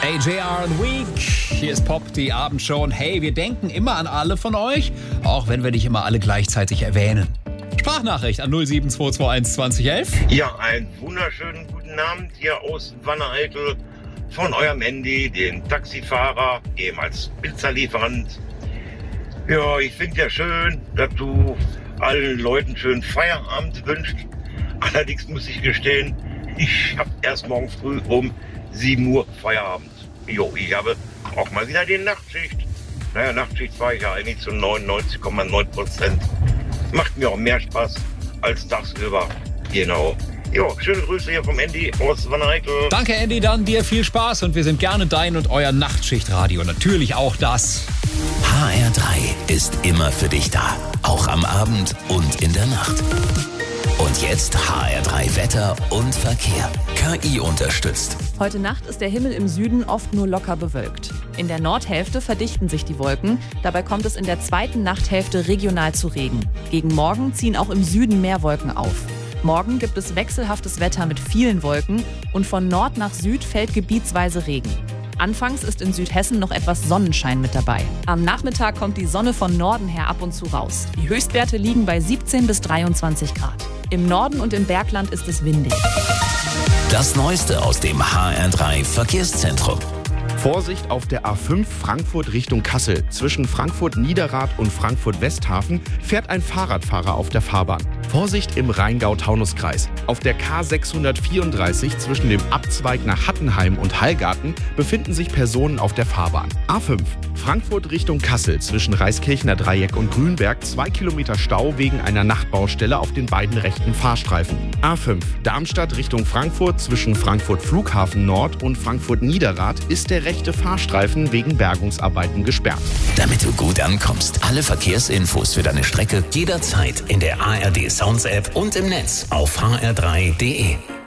AJR und Week, hier ist Pop, die Abendshow. Und hey, wir denken immer an alle von euch, auch wenn wir nicht immer alle gleichzeitig erwähnen. Sprachnachricht an 07221 2011. Ja, einen wunderschönen guten Abend hier aus Wanne-Eickel von eurem Andy, den Taxifahrer, ehemals Pizzalieferant. Ja, ich finde ja schön, dass du allen Leuten schönen Feierabend wünschst. Allerdings muss ich gestehen, ich habe erst morgen früh um 7 Uhr Feierabend. Jo, ich habe auch mal wieder die Nachtschicht. Naja, Nachtschicht war ich ja eigentlich zu 99,9%. Macht mir auch mehr Spaß als tagsüber. Genau. Jo, schöne Grüße hier vom Andy aus Wanne-Eickel. Danke, Andy, dann dir viel Spaß und wir sind gerne dein und euer Nachtschichtradio. Natürlich auch das. HR3 ist immer für dich da. Auch am Abend und in der Nacht. Und jetzt HR3 Wetter und Verkehr. KI unterstützt. Heute Nacht ist der Himmel im Süden oft nur locker bewölkt. In der Nordhälfte verdichten sich die Wolken. Dabei kommt es in der zweiten Nachthälfte regional zu Regen. Gegen Morgen ziehen auch im Süden mehr Wolken auf. Morgen gibt es wechselhaftes Wetter mit vielen Wolken und von Nord nach Süd fällt gebietsweise Regen. Anfangs ist in Südhessen noch etwas Sonnenschein mit dabei. Am Nachmittag kommt die Sonne von Norden her ab und zu raus. Die Höchstwerte liegen bei 17 bis 23 Grad. Im Norden und im Bergland ist es windig. Das Neueste aus dem HR3 Verkehrszentrum. Vorsicht auf der A5 Frankfurt Richtung Kassel. Zwischen Frankfurt-Niederrad und Frankfurt-Westhafen fährt ein Fahrradfahrer auf der Fahrbahn. Vorsicht im Rheingau-Taunus-Kreis. Auf der K634 zwischen dem Abzweig nach Hattenheim und Hallgarten befinden sich Personen auf der Fahrbahn. A5 Frankfurt Richtung Kassel zwischen Reiskirchner Dreieck und Grünberg 2 Kilometer Stau wegen einer Nachtbaustelle auf den beiden rechten Fahrstreifen. A5 Darmstadt Richtung Frankfurt zwischen Frankfurt Flughafen Nord und Frankfurt Niederrad ist der rechte Fahrstreifen wegen Bergungsarbeiten gesperrt. Damit du gut ankommst, alle Verkehrsinfos für deine Strecke jederzeit in der ARD Sounds App und im Netz auf hr3.de.